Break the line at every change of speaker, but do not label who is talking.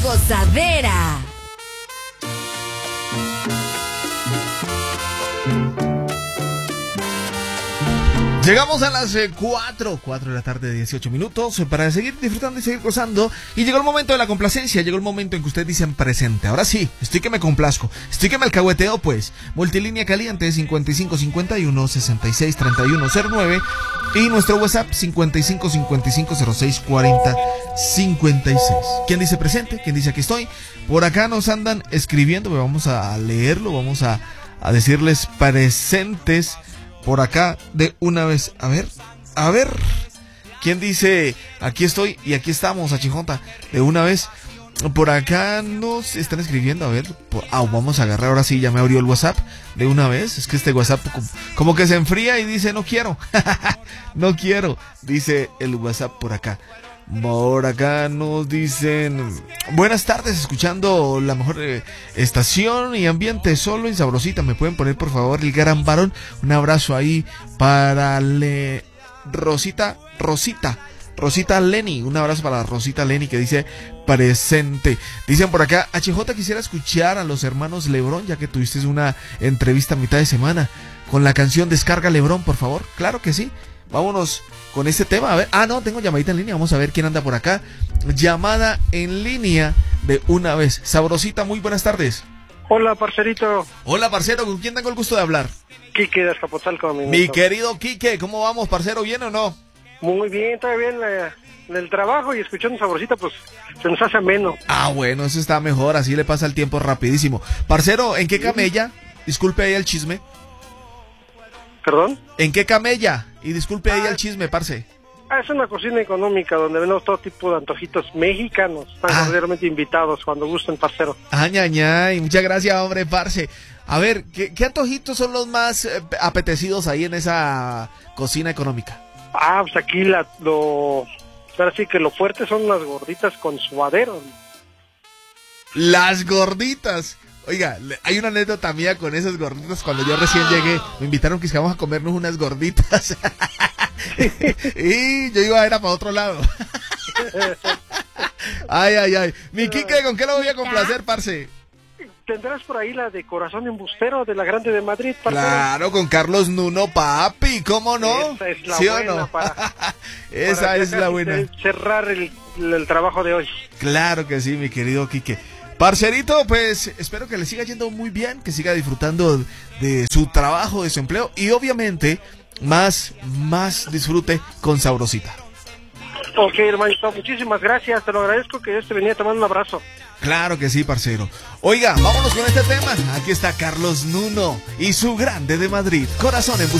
Gozadera.
Llegamos a las 4 de la tarde, 18 minutos, para seguir disfrutando y seguir gozando. Y llegó el momento de la complacencia, llegó el momento en que ustedes dicen presente. Ahora sí, estoy que me complazco, estoy que me alcahueteo, pues. Multilínea caliente 5551-663109 y nuestro WhatsApp 5555064056. ¿Quién dice presente? ¿Quién dice aquí estoy? Por acá nos andan escribiendo, vamos a leerlo, vamos a decirles presentes. Por acá de una vez, a ver, ¿quién dice aquí estoy y aquí estamos, Achijota? De una vez, por acá nos están escribiendo, a ver, vamos a agarrar, ahora sí, ya me abrió el WhatsApp de una vez, es que este WhatsApp como que se enfría y dice no quiero, no quiero, dice el WhatsApp por acá. Por acá nos dicen buenas tardes, escuchando la mejor estación y ambiente solo y sabrosita. ¿Me pueden poner por favor el gran varón? Un abrazo ahí para Rosita Lenny. Un abrazo para Rosita Lenny que dice presente. Dicen por acá, HJ, quisiera escuchar a los hermanos Lebrón, ya que tuviste una entrevista a mitad de semana con la canción Descarga Lebrón, por favor. Claro que sí. Vámonos con este tema, a ver, no, tengo llamadita en línea, vamos a ver quién anda por acá. Llamada en línea de una vez. Sabrosita, muy buenas tardes.
Hola, parcerito.
Hola, parcero, ¿con quién tengo el gusto de hablar?
Quique de Azcapotzalco,
mi querido Quique, ¿cómo vamos, parcero? ¿Bien o no?
Muy bien, todo bien, el trabajo y escuchando Sabrosita, pues se nos hace ameno.
Bueno, eso está mejor, así le pasa el tiempo rapidísimo. Parcero, ¿en qué camella? Disculpe ahí el chisme.
¿Perdón?
¿En qué camella? Y disculpe ahí el chisme, parce.
Es una cocina económica donde vendemos todo tipo de antojitos mexicanos. Están cordialmente invitados cuando gusten, parcero.
Y muchas gracias, hombre, parce. A ver, ¿qué antojitos son los más apetecidos ahí en esa cocina económica?
Pues aquí ahora sí que lo fuerte son las gorditas con suadero.
Las gorditas. Oiga, hay una anécdota mía con esas gorditas. Cuando yo recién llegué, me invitaron que vamos a comernos unas gorditas. Y yo iba a ir para otro lado. Ay. Mi Quique, ¿con qué lo voy a complacer, parce?
Tendrás por ahí la de Corazón Embustero de la Grande de Madrid, parce.
Claro, con Carlos Nuno, papi, ¿cómo no?
Esa es la
¿Sí
buena
o no?
Esa
es la buena.
Cerrar el trabajo de hoy.
Claro que sí, mi querido Quique. Parcerito, pues espero que le siga yendo muy bien, que siga disfrutando de su trabajo, de su empleo y obviamente más disfrute con Sabrosita.
Ok, hermanito, muchísimas gracias, te lo agradezco que yo te venía tomando un abrazo.
Claro que sí, parcero. Oiga, vámonos con este tema. Aquí está Carlos Nuno y su Grande de Madrid, Corazón Embustero.